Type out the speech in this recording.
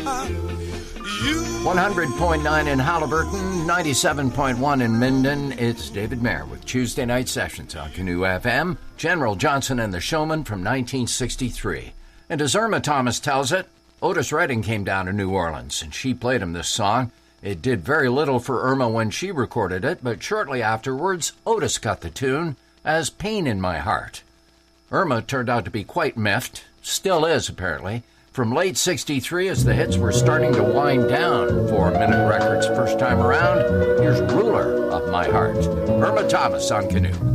100.9 in Halliburton, 97.1 in Minden. It's David Mayer with Tuesday Night Sessions on Canoe FM. General Johnson and the Showman from 1963. And as Irma Thomas tells it, Otis Redding came down to New Orleans and she played him this song. It did very little for Irma when she recorded it, but shortly afterwards, Otis got the tune as Pain in My Heart. Irma turned out to be quite miffed, still is apparently, from late 63 as the hits were starting to wind down for Minute Records first time around. Here's Ruler of My Heart. Irma Thomas on Canoe.